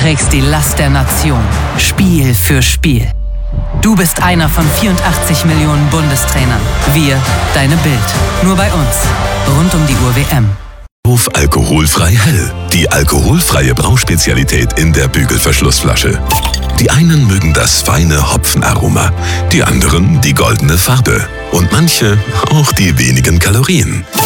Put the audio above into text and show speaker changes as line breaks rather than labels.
trägst die Last der Nation, Spiel für Spiel. Du bist einer von 84 Millionen Bundestrainern. Wir, deine Bild. Nur bei uns. Rund um die Uhr WM.
Auf alkoholfrei hell. Die alkoholfreie Brauspezialität in der Bügelverschlussflasche. Die einen mögen das feine Hopfenaroma, die anderen die goldene Farbe und manche auch die wenigen Kalorien.